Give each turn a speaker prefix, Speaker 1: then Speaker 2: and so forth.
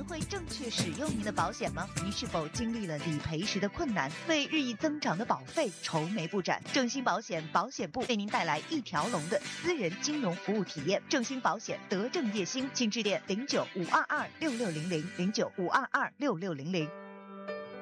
Speaker 1: 会正确使用您的保险吗？您是否经历了理赔时的困难，为日益增长的保费愁眉不展？正兴保险保险部为您带来一条龙的私人金融服务体验。正兴保险德正叶兴，请致电09-522-6600 09-522-6600。